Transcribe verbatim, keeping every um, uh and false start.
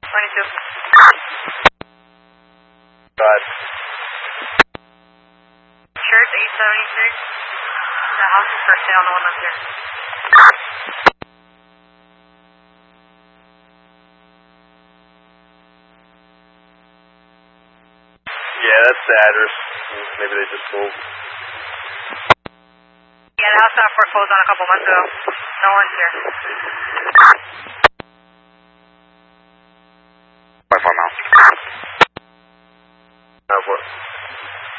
twenty-two. Five. Shirt eight seventy-six. The house is for sale, no one lives here. Yeah, that's the address. Maybe they just sold. Yeah, the house got foreclosed on a couple months ago. No one's here.